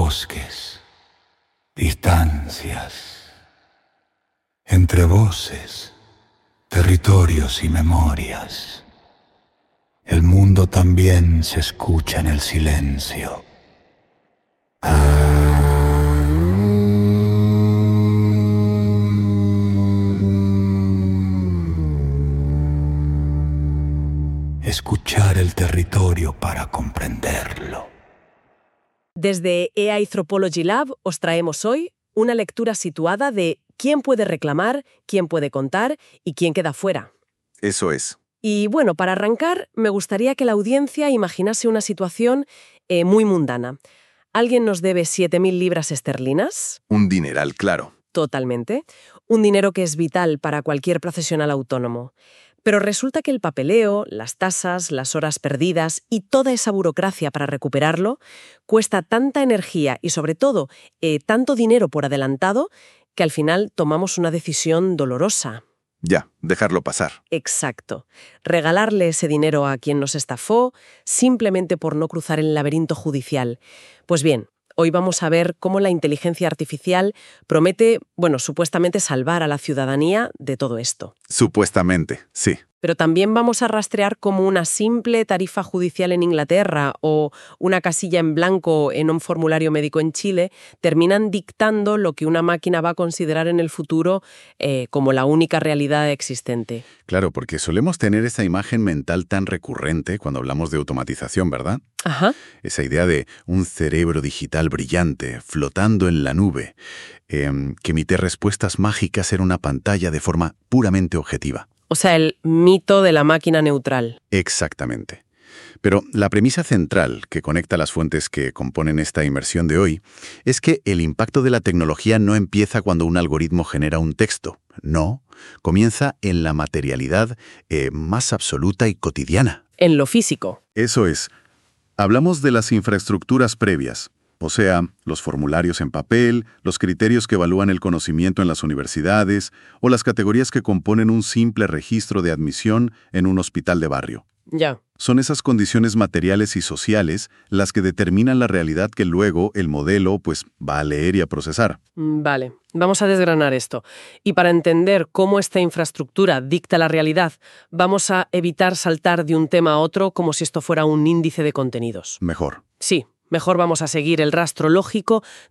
bosques, distancias, entre voces, territorios y memorias. El mundo también se escucha en el silencio. Escuchar el territorio para comprenderlo. Desde AI Anthropology Lab os traemos hoy una lectura situada de quién puede reclamar, quién puede contar y quién queda fuera. Eso es. Y bueno, para arrancar, me gustaría que la audiencia imaginase una situación muy mundana. ¿Alguien nos debe 7.000 libras esterlinas? Un dineral, claro. Totalmente. Un dinero que es vital para cualquier profesional autónomo. Pero resulta que el papeleo, las tasas, las horas perdidas y toda esa burocracia para recuperarlo cuesta tanta energía y, sobre todo, tanto dinero por adelantado que al final tomamos una decisión dolorosa. Ya, dejarlo pasar. Exacto. Regalarle ese dinero a quien nos estafó simplemente por no cruzar el laberinto judicial. Pues bien, hoy vamos a ver cómo la inteligencia artificial promete, supuestamente salvar a la ciudadanía de todo esto. Supuestamente, sí. Pero también vamos a rastrear cómo una simple tarifa judicial en Inglaterra o una casilla en blanco en un formulario médico en Chile terminan dictando lo que una máquina va a considerar en el futuro como la única realidad existente. Claro, porque solemos tener esa imagen mental tan recurrente cuando hablamos de automatización, ¿verdad? Ajá. Esa idea de un cerebro digital brillante, flotando en la nube, que emite respuestas mágicas en una pantalla de forma puramente objetiva. O sea, el mito de la máquina neutral. Exactamente. Pero la premisa central que conecta las fuentes que componen esta inmersión de hoy es que el impacto de la tecnología no empieza cuando un algoritmo genera un texto. No, comienza en la materialidad más absoluta y cotidiana. En lo físico. Eso es. Hablamos de las infraestructuras previas, o sea, los formularios en papel, los criterios que evalúan el conocimiento en las universidades o las categorías que componen un simple registro de admisión en un hospital de barrio. Ya. Son esas condiciones materiales y sociales las que determinan la realidad que luego el modelo va a leer y a procesar. Vale, vamos a desgranar esto. Y para entender cómo esta infraestructura dicta la realidad, vamos a evitar saltar de un tema a otro como si esto fuera un índice de contenidos. Mejor. Sí. Mejor vamos a seguir el rastro lógico